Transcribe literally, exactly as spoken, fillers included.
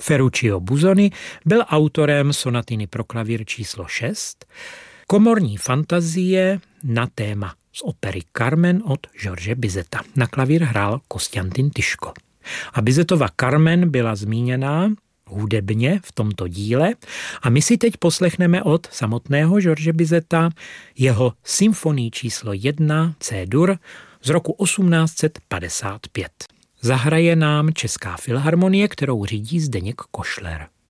Ferruccio Busoni byl autorem sonatiny pro klavír číslo šest, komorní fantazie na téma z opery Carmen od George Bizeta. Na klavír hrál Konstantin Tyško. A Bizetova Carmen byla zmíněná hudebně v tomto díle a my si teď poslechneme od samotného George Bizeta jeho symfonii číslo jedna C-dur z roku osmnáct set padesát pět. Zahraje nám Česká filharmonie, kterou řídí Zdeněk Košler.